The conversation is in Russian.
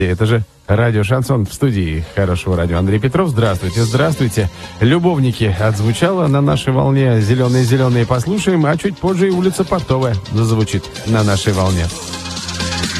Это же радио «Шансон», в студии хорошего радио Андрей Петров. Здравствуйте, здравствуйте. «Любовники» отзвучало на нашей волне. «Зеленые-зеленые» послушаем, а чуть позже и «Улица Портовая» зазвучит на нашей волне.